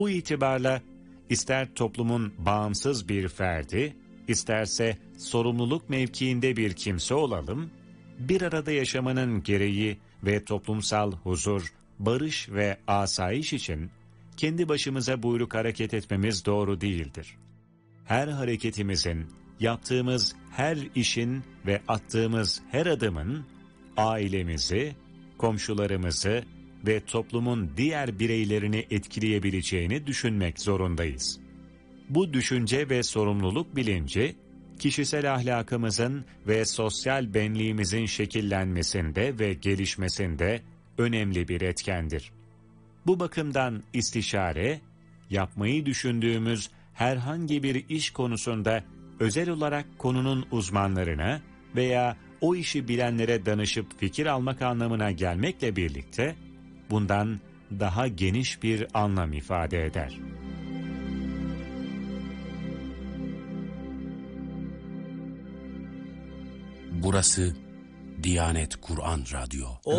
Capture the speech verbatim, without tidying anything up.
Bu itibarla ister toplumun bağımsız bir ferdi, isterse sorumluluk mevkiinde bir kimse olalım, bir arada yaşamanın gereği ve toplumsal huzur, barış ve asayiş için kendi başımıza buyruk hareket etmemiz doğru değildir. Her hareketimizin, yaptığımız her işin ve attığımız her adımın ailemizi, komşularımızı ve toplumun diğer bireylerini etkileyebileceğini düşünmek zorundayız. Bu düşünce ve sorumluluk bilinci, kişisel ahlakımızın ve sosyal benliğimizin şekillenmesinde ve gelişmesinde önemli bir etkendir. Bu bakımdan istişare, yapmayı düşündüğümüz herhangi bir iş konusunda özel olarak konunun uzmanlarına veya o işi bilenlere danışıp fikir almak anlamına gelmekle birlikte, bundan daha geniş bir anlam ifade eder. Burası Diyanet Kur'an Radyo.